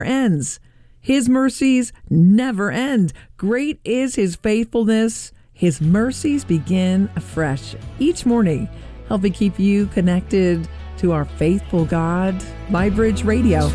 ends. His mercies never end. Great is his faithfulness. His mercies begin afresh each morning, helping keep you connected to our faithful God. MyBridge Radio.